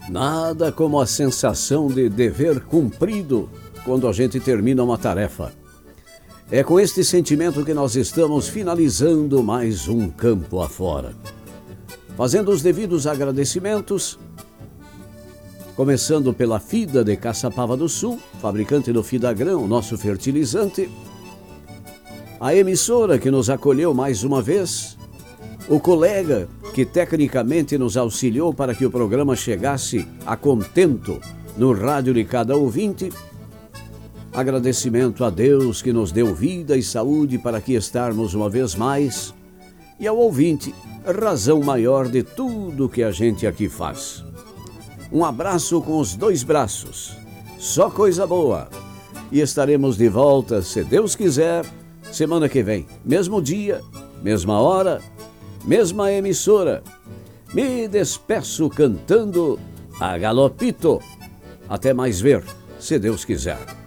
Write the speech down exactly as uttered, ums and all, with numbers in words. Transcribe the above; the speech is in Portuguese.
Nada como a sensação de dever cumprido quando a gente termina uma tarefa. É com este sentimento que nós estamos finalizando mais um Campo Afora. Fazendo os devidos agradecimentos, começando pela Fida de Caçapava do Sul, fabricante do Fidagrão, nosso fertilizante, a emissora que nos acolheu mais uma vez, o colega que tecnicamente nos auxiliou para que o programa chegasse a contento no rádio de cada ouvinte. Agradecimento a Deus que nos deu vida e saúde para aqui estarmos uma vez mais, e ao ouvinte, razão maior de tudo que a gente aqui faz. Um abraço com os dois braços, só coisa boa, e estaremos de volta, se Deus quiser, semana que vem, mesmo dia, mesma hora, mesma emissora. Me despeço cantando a galopito. Até mais ver, se Deus quiser.